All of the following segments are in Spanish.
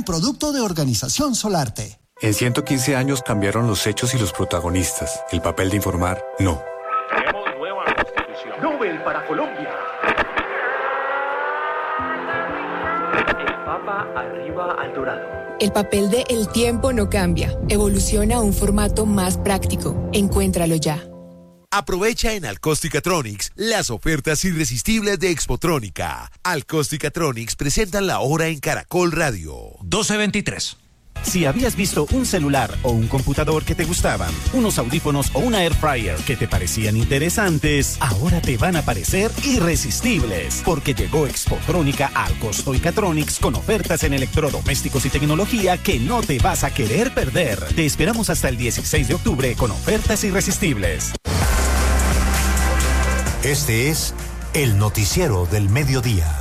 un producto de Organización Solarte. En 115 años cambiaron los hechos y los protagonistas. El papel de informar, no. Tenemos nueva constitución. Nobel para Colombia. El Papa arriba al dorado. El papel de El Tiempo no cambia. Evoluciona a un formato más práctico. Encuéntralo ya. Aprovecha en Alcosticatronics las ofertas irresistibles de Expotrónica. Alcosticatronics presentan la hora en Caracol Radio. 12:23. Si habías visto un celular o un computador que te gustaban, unos audífonos o una air fryer que te parecían interesantes, ahora te van a parecer irresistibles, porque llegó Expotrónica a Alcosticatronics con ofertas en electrodomésticos y tecnología que no te vas a querer perder. Te esperamos hasta el 16 de octubre con ofertas irresistibles. Este es el noticiero del mediodía.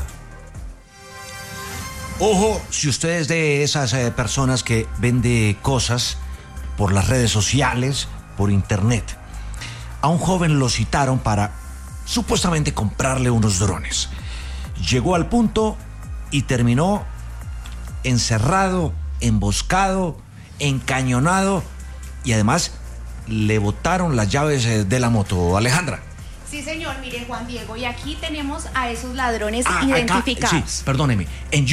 Ojo, si usted es de esas personas que vende cosas por las redes sociales, por internet. A un joven lo citaron para supuestamente comprarle unos drones. Llegó al punto y terminó encerrado, emboscado, encañonado y además le botaron las llaves de la moto. Alejandra. Sí, señor, mire, Juan Diego, y aquí tenemos a esos ladrones identificados. Acá, sí, perdóneme. En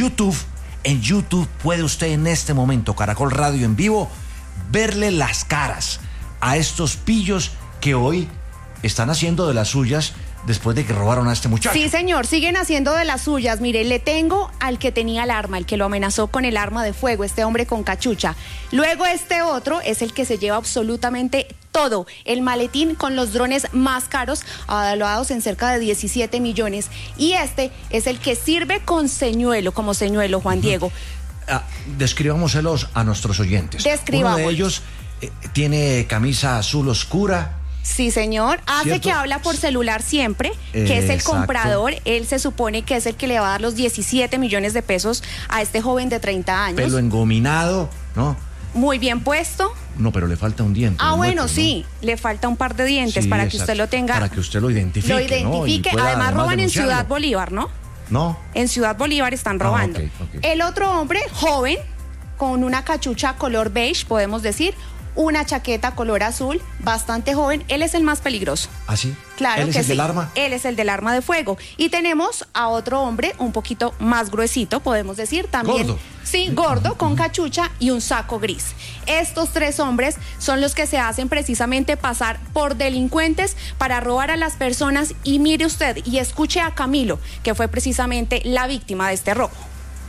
YouTube puede usted en este momento, Caracol Radio en vivo, verle las caras a estos pillos que hoy están haciendo de las suyas después de que robaron a este muchacho. Sí, señor, siguen haciendo de las suyas. Mire, le tengo al que tenía el arma, el que lo amenazó con el arma de fuego, este hombre con cachucha. Luego este otro es el que se lleva absolutamente todo, el maletín con los drones más caros, avaluados en cerca de 17 millones. Y este es el que sirve con señuelo, como señuelo, Juan Diego. Describámoselos a nuestros oyentes. Describamos. Uno de ellos tiene camisa azul oscura. Sí, señor. Hace ¿cierto? Que habla por celular siempre, que es el Exacto. comprador. Él se supone que es el que le va a dar los 17 millones de pesos a este joven de 30 años. Pelo engominado, ¿no? Muy bien puesto. No, pero le falta un diente. Bueno, muerto, sí, ¿no? Le falta un par de dientes Sí, para que exacto. usted lo tenga. Para que usted lo identifique. Lo identifique. ¿no? Además roban denunciarlo. en Ciudad Bolívar, ¿no? No. En Ciudad Bolívar están robando. Ok. El otro hombre, joven, con una cachucha color beige, podemos decir, una chaqueta color azul, bastante joven. Él es el más peligroso. ¿Ah, sí? Claro ¿Él es que el sí. del arma? Él es el del arma de fuego. Y tenemos a otro hombre un poquito más gruesito, podemos decir, también. Gordo. Sí, gordo, con cachucha y un saco gris. Estos tres hombres son los que se hacen precisamente pasar por delincuentes para robar a las personas. Y mire usted y escuche a Camilo, que fue precisamente la víctima de este robo.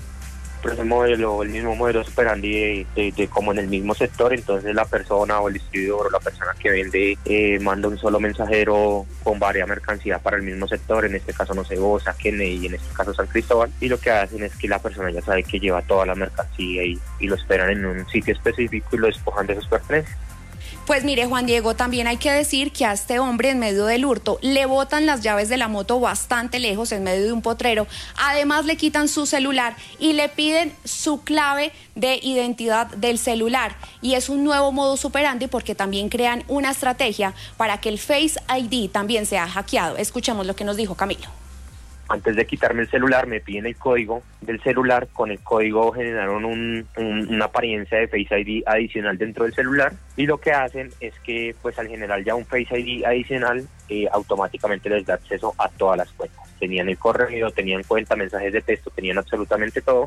Pues el mismo modelo operandi de como en el mismo sector. Entonces la persona o el distribuidor o la persona que vende manda un solo mensajero con varias mercancías para el mismo sector, en este caso no sé, Bosa, Kennedy y en este caso San Cristóbal, y lo que hacen es que la persona ya sabe que lleva toda la mercancía y lo esperan en un sitio específico y lo despojan de sus pertenencias. Pues mire, Juan Diego, también hay que decir que a este hombre en medio del hurto le botan las llaves de la moto bastante lejos, en medio de un potrero. Además le quitan su celular y le piden su clave de identidad del celular. Y es un nuevo modus operandi porque también crean una estrategia para que el Face ID también sea hackeado. Escuchemos lo que nos dijo Camilo. Antes de quitarme el celular me piden el código del celular. Con el código generaron una apariencia de Face ID adicional dentro del celular, y lo que hacen es que pues al generar ya un Face ID adicional automáticamente les da acceso a todas las cuentas. Tenían el correo, tenían cuenta, mensajes de texto, tenían absolutamente todo.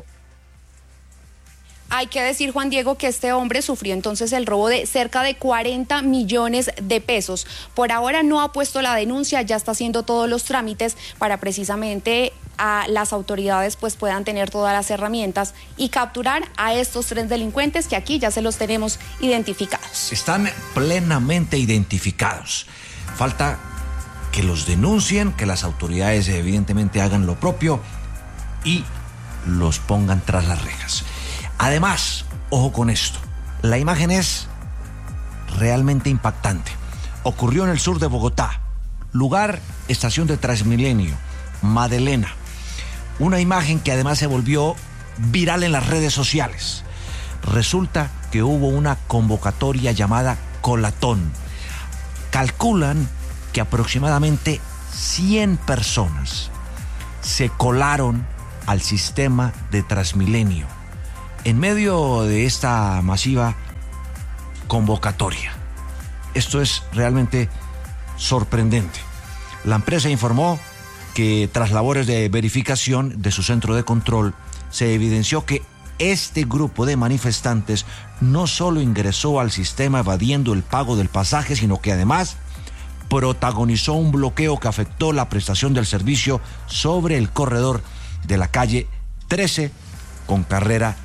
Hay que decir, Juan Diego, que este hombre sufrió entonces el robo de cerca de 40 millones de pesos. Por ahora no ha puesto la denuncia, ya está haciendo todos los trámites para precisamente a las autoridades pues puedan tener todas las herramientas y capturar a estos tres delincuentes que aquí ya se los tenemos identificados. Están plenamente identificados. Falta que los denuncien, que las autoridades evidentemente hagan lo propio y los pongan tras las rejas. Además, ojo con esto, la imagen es realmente impactante. Ocurrió en el sur de Bogotá, lugar, estación de Transmilenio, Madelena. Una imagen que además se volvió viral en las redes sociales. Resulta que hubo una convocatoria llamada Colatón. Calculan que aproximadamente 100 personas se colaron al sistema de Transmilenio. en medio de esta masiva convocatoria. Esto es realmente sorprendente. La empresa informó que tras labores de verificación de su centro de control, se evidenció que este grupo de manifestantes no solo ingresó al sistema evadiendo el pago del pasaje, sino que además protagonizó un bloqueo que afectó la prestación del servicio sobre el corredor de la calle 13 con carrera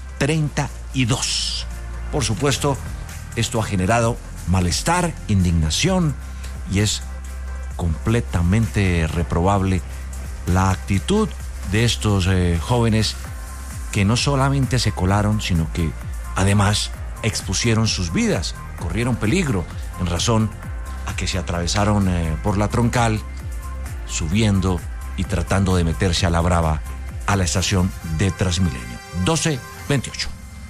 32. Por supuesto, esto ha generado malestar, indignación, y es completamente reprobable la actitud de estos jóvenes que no solamente se colaron, sino que además expusieron sus vidas, corrieron peligro en razón a que se atravesaron por la troncal, subiendo y tratando de meterse a la brava a la estación de Transmilenio. 12:28.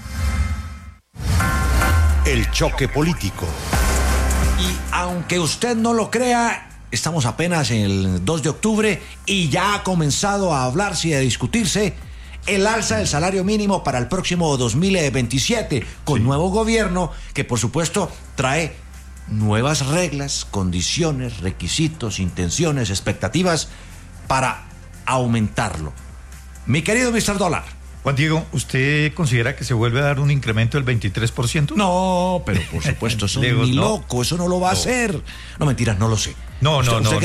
El choque político. Y aunque usted no lo crea, estamos apenas en el 2 de octubre y ya ha comenzado a hablarse y a discutirse el alza del salario mínimo para el próximo 2027, con nuevo gobierno que por supuesto trae nuevas reglas, condiciones, requisitos, intenciones, expectativas para aumentarlo. Mi querido Mr. Dólar. Juan Diego, ¿usted considera que se vuelve a dar un incremento del 23%? No, pero por supuesto, eso ni loco, eso no lo va a hacer. No, mentiras, no lo sé. No.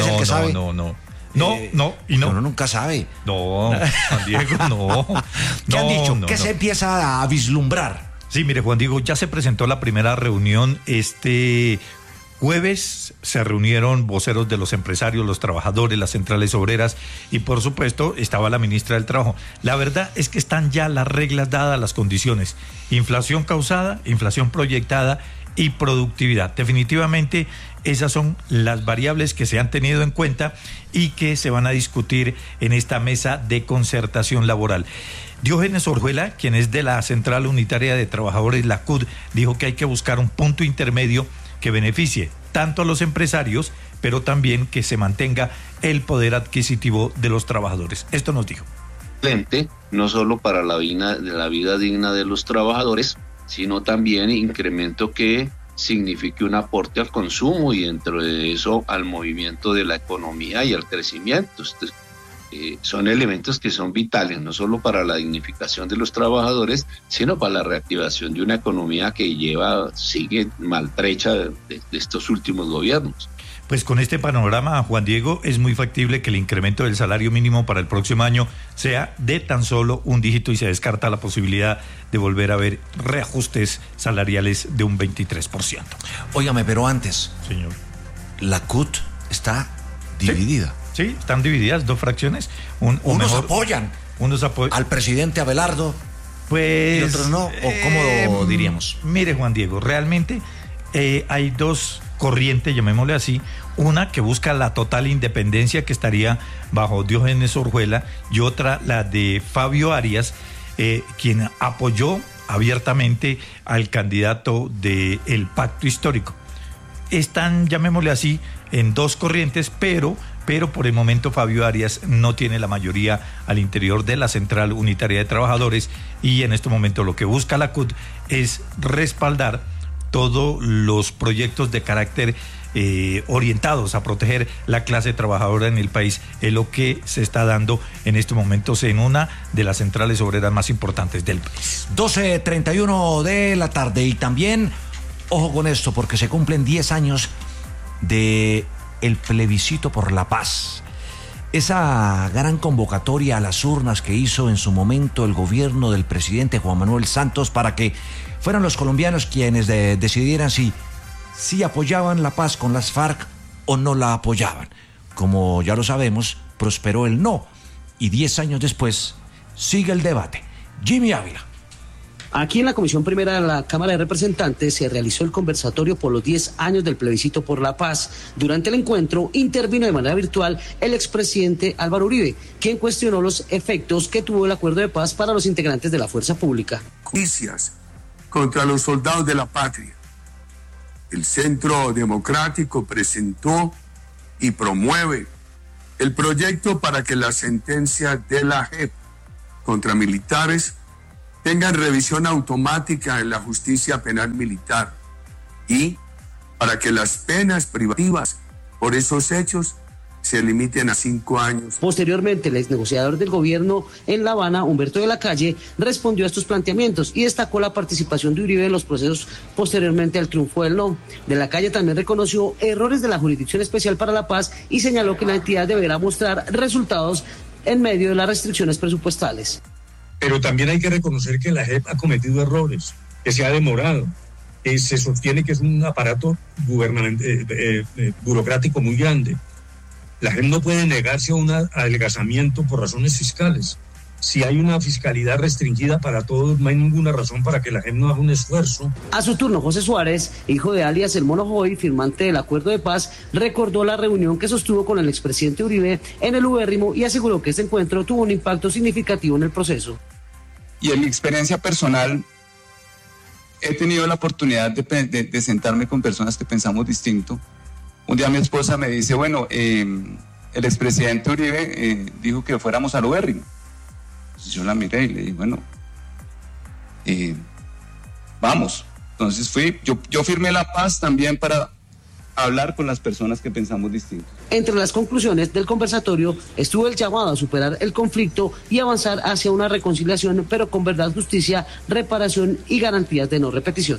Uno nunca sabe. No, Juan Diego, no. ¿Qué han dicho? ¿Qué se empieza a vislumbrar? Sí, mire, Juan Diego, ya se presentó la primera reunión este jueves. Se reunieron voceros de los empresarios, los trabajadores, las centrales obreras y por supuesto estaba la ministra del Trabajo. La verdad es que están ya las reglas dadas, las condiciones. Inflación causada, inflación proyectada y productividad. Definitivamente esas son las variables que se han tenido en cuenta y que se van a discutir en esta mesa de concertación laboral. Diógenes Orjuela, quien es de la Central Unitaria de Trabajadores, la CUT, dijo que hay que buscar un punto intermedio que beneficie tanto a los empresarios, pero también que se mantenga el poder adquisitivo de los trabajadores. Esto nos dijo. No solo para la vida digna de los trabajadores, sino también incremento que signifique un aporte al consumo y dentro de eso al movimiento de la economía y al crecimiento. Son elementos que son vitales, no solo para la dignificación de los trabajadores, sino para la reactivación de una economía que sigue maltrecha de estos últimos gobiernos. Pues con este panorama, Juan Diego, es muy factible que el incremento del salario mínimo para el próximo año sea de tan solo un dígito y se descarta la posibilidad de volver a ver reajustes salariales de un 23%. Óigame, pero antes, señor, la CUT está dividida. Sí, están divididas, dos fracciones. Unos apoyan al presidente Abelardo, pues, y otros no, o ¿cómo lo diríamos? Mire, Juan Diego, realmente hay dos corriente, llamémosle así, una que busca la total independencia, que estaría bajo Diógenes Orjuela, y otra la de Fabio Arias, quien apoyó abiertamente al candidato del Pacto Histórico. Están, llamémosle así, en dos corrientes, pero por el momento Fabio Arias no tiene la mayoría al interior de la Central Unitaria de Trabajadores, y en este momento lo que busca la CUT es respaldar todos los proyectos de carácter orientados a proteger la clase trabajadora en el país. Es lo que se está dando en estos momentos en una de las centrales obreras más importantes del país. 12:31 de la tarde. Y también, ojo con esto, porque se cumplen 10 años de el plebiscito por la paz. Esa gran convocatoria a las urnas que hizo en su momento el gobierno del presidente Juan Manuel Santos para que fueran los colombianos quienes decidieran si apoyaban la paz con las FARC o no la apoyaban. Como ya lo sabemos, prosperó el no, y 10 años después sigue el debate. Jimmy Ávila. Aquí en la Comisión Primera de la Cámara de Representantes se realizó el conversatorio por los 10 años del plebiscito por la paz. Durante el encuentro intervino de manera virtual el expresidente Álvaro Uribe, quien cuestionó los efectos que tuvo el acuerdo de paz para los integrantes de la fuerza pública. Justicias contra los soldados de la patria. El Centro Democrático presentó y promueve el proyecto para que la sentencia de la JEP contra militares tengan revisión automática en la justicia penal militar y para que las penas privativas por esos hechos se limiten a 5 años. Posteriormente, el exnegociador del gobierno en La Habana, Humberto de la Calle, respondió a estos planteamientos y destacó la participación de Uribe en los procesos posteriormente al triunfo del no. De la Calle también reconoció errores de la Jurisdicción Especial para la Paz y señaló que la entidad deberá mostrar resultados en medio de las restricciones presupuestales. Pero también hay que reconocer que la JEP ha cometido errores, que se ha demorado, que se sostiene que es un aparato burocrático muy grande. La JEP no puede negarse a un adelgazamiento por razones fiscales. Si hay una fiscalidad restringida para todos, no hay ninguna razón para que la JEP no haga un esfuerzo. A su turno, José Suárez, hijo de alias El Mono Joy, firmante del acuerdo de paz, recordó la reunión que sostuvo con el expresidente Uribe en el Ubérrimo y aseguró que este encuentro tuvo un impacto significativo en el proceso. Y en mi experiencia personal, he tenido la oportunidad de sentarme con personas que pensamos distinto. Un día mi esposa me dice, bueno, el expresidente Uribe dijo que fuéramos al Ubérrimo. Entonces yo la miré y le dije, bueno, vamos. Entonces yo firmé la paz también para hablar con las personas que pensamos distinto. Entre las conclusiones del conversatorio estuvo el llamado a superar el conflicto y avanzar hacia una reconciliación, pero con verdad, justicia, reparación y garantías de no repetición.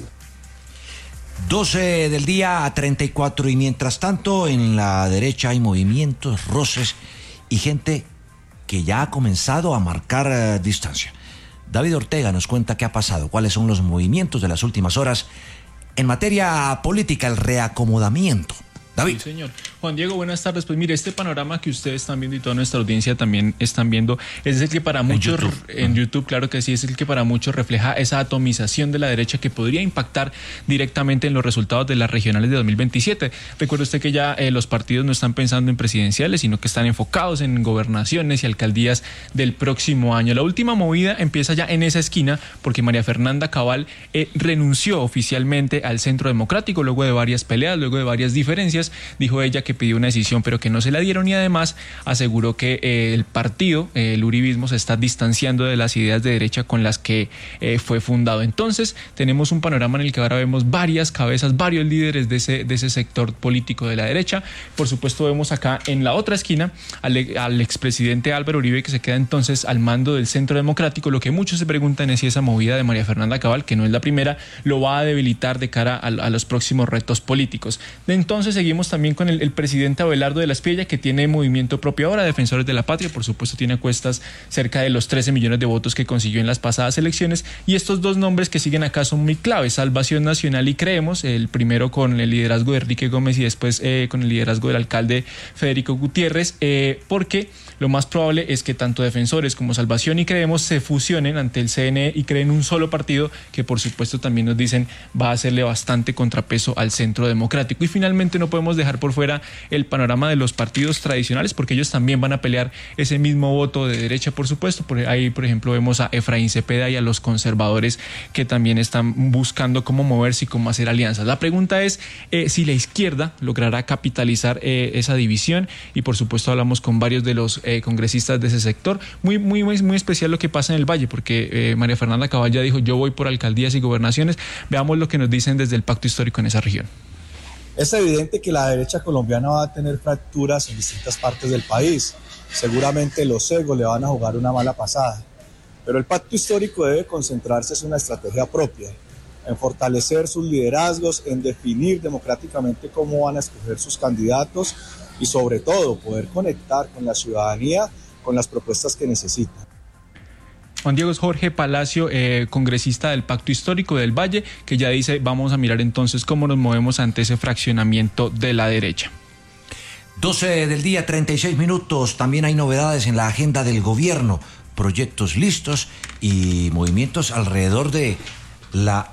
12 del día a 34 y mientras tanto en la derecha hay movimientos, roces y gente que ya ha comenzado a marcar distancia. David Ortega nos cuenta qué ha pasado, cuáles son los movimientos de las últimas horas en materia política, el reacomodamiento. David. Sí, señor. Juan Diego, buenas tardes. Pues mire, este panorama que ustedes están viendo y toda nuestra audiencia también están viendo, es el que para muchos, en YouTube, claro que sí, es el que para muchos refleja esa atomización de la derecha que podría impactar directamente en los resultados de las regionales de 2027. Recuerde usted que ya los partidos no están pensando en presidenciales, sino que están enfocados en gobernaciones y alcaldías del próximo año. La última movida empieza ya en esa esquina porque María Fernanda Cabal renunció oficialmente al Centro Democrático luego de varias peleas, luego de varias diferencias. Dijo ella que pidió una decisión pero que no se la dieron y además aseguró que el partido, el uribismo, se está distanciando de las ideas de derecha con las que fue fundado. Entonces tenemos un panorama en el que ahora vemos varias cabezas, varios líderes de ese sector político de la derecha. Por supuesto vemos acá en la otra esquina al expresidente Álvaro Uribe, que se queda entonces al mando del Centro Democrático. Lo que muchos se preguntan es si esa movida de María Fernanda Cabal, que no es la primera, lo va a debilitar de cara a los próximos retos políticos. De entonces seguimos también con el presidente Abelardo de la Espriella, que tiene movimiento propio ahora, Defensores de la Patria, por supuesto tiene a cuestas cerca de los 13 millones de votos que consiguió en las pasadas elecciones, y estos dos nombres que siguen acá son muy claves: Salvación Nacional y Creemos, el primero con el liderazgo de Enrique Gómez y después con el liderazgo del alcalde Federico Gutiérrez, porque lo más probable es que tanto Defensores como Salvación y Creemos se fusionen ante el CNE y creen un solo partido que por supuesto también nos dicen va a hacerle bastante contrapeso al Centro Democrático. Y finalmente no podemos dejar por fuera el panorama de los partidos tradicionales, porque ellos también van a pelear ese mismo voto de derecha, por supuesto. Por ahí, por ejemplo, vemos a Efraín Cepeda y a los conservadores que también están buscando cómo moverse y cómo hacer alianzas. La pregunta es si la izquierda logrará capitalizar esa división, y por supuesto hablamos con varios de los congresistas de ese sector. Muy especial lo que pasa en el Valle, porque María Fernanda Cabal ya dijo: yo voy por alcaldías y gobernaciones. Veamos lo que nos dicen desde el Pacto Histórico en esa región. Es evidente que la derecha colombiana va a tener fracturas en distintas partes del país. Seguramente los egos le van a jugar una mala pasada. Pero el pacto histórico debe concentrarse en una estrategia propia, en fortalecer sus liderazgos, en definir democráticamente cómo van a escoger sus candidatos y sobre todo poder conectar con la ciudadanía con las propuestas que necesitan. Juan Diego, es Jorge Palacio, congresista del Pacto Histórico del Valle, que ya dice: vamos a mirar entonces cómo nos movemos ante ese fraccionamiento de la derecha. 12 del día, 36 minutos. También hay novedades en la agenda del gobierno, proyectos listos y movimientos alrededor de la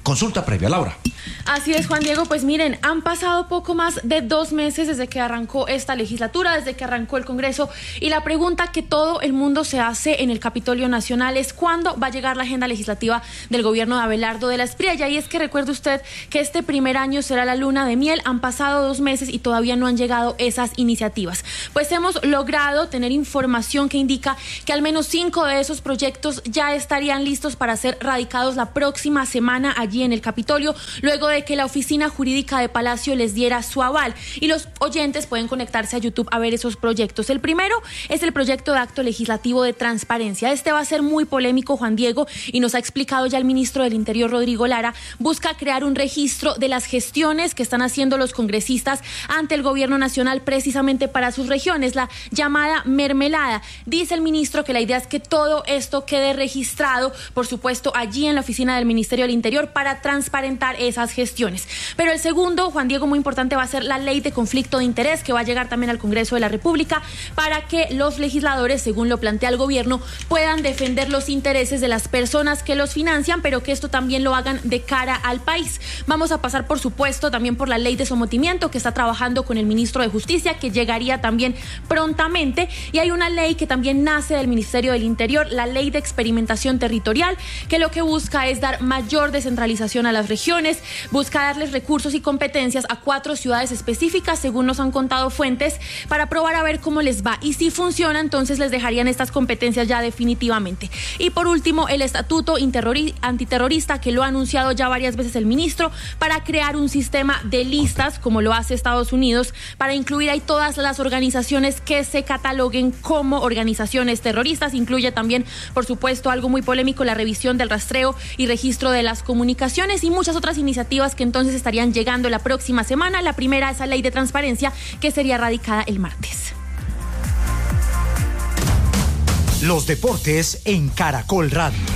Consulta previa, Laura. Así es, Juan Diego, pues miren, han pasado poco más de 2 meses desde que arrancó esta legislatura, desde que arrancó el Congreso, y la pregunta que todo el mundo se hace en el Capitolio Nacional es ¿cuándo va a llegar la agenda legislativa del gobierno de Abelardo de la Espriella? Y es que recuerde usted que este primer año será la luna de miel, han pasado 2 meses y todavía no han llegado esas iniciativas. Pues hemos logrado tener información que indica que al menos 5 de esos proyectos ya estarían listos para ser radicados la próxima semana allí en el Capitolio, luego de que la oficina jurídica de Palacio les diera su aval, y los oyentes pueden conectarse a YouTube a ver esos proyectos. El primero es el proyecto de acto legislativo de transparencia. Este va a ser muy polémico, Juan Diego, y nos ha explicado ya el ministro del Interior, Rodrigo Lara. Busca crear un registro de las gestiones que están haciendo los congresistas ante el gobierno nacional precisamente para sus regiones, la llamada mermelada. Dice el ministro que la idea es que todo esto quede registrado, por supuesto, allí en la oficina del Ministerio del Interior para transparentar esas gestiones. Pero el segundo, Juan Diego, muy importante, va a ser la ley de conflicto de interés, que va a llegar también al Congreso de la República para que los legisladores, según lo plantea el gobierno, puedan defender los intereses de las personas que los financian, pero que esto también lo hagan de cara al país. Vamos a pasar, por supuesto, también por la ley de sometimiento, que está trabajando con el ministro de Justicia, que llegaría también prontamente, y hay una ley que también nace del Ministerio del Interior, la ley de experimentación territorial, que lo que busca es dar mayor descentralización a las regiones, busca darles recursos y competencias a 4 ciudades específicas, según nos han contado fuentes, para probar a ver cómo les va, y si funciona, entonces les dejarían estas competencias ya definitivamente. Y por último, el estatuto antiterrorista, que lo ha anunciado ya varias veces el ministro, para crear un sistema de listas, como lo hace Estados Unidos, para incluir ahí todas las organizaciones que se cataloguen como organizaciones terroristas. Incluye también, por supuesto, algo muy polémico, la revisión del rastreo y registro de las comunicaciones, y muchas otras iniciativas que entonces estarían llegando la próxima semana. La primera, esa ley de transparencia, que sería radicada el martes. Los deportes en Caracol Radio.